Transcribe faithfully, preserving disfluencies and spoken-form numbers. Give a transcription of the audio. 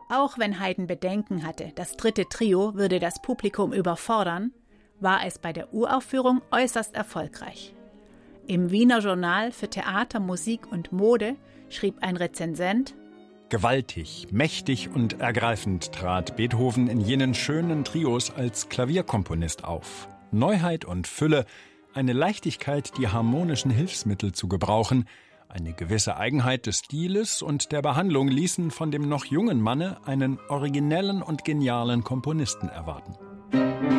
Auch wenn Haydn Bedenken hatte, das dritte Trio würde das Publikum überfordern, war es bei der Uraufführung äußerst erfolgreich. Im Wiener Journal für Theater, Musik und Mode schrieb ein Rezensent: Gewaltig, mächtig und ergreifend trat Beethoven in jenen schönen Trios als Klavierkomponist auf. Neuheit und Fülle, eine Leichtigkeit, die harmonischen Hilfsmittel zu gebrauchen, eine gewisse Eigenheit des Stiles und der Behandlung ließen von dem noch jungen Manne einen originellen und genialen Komponisten erwarten.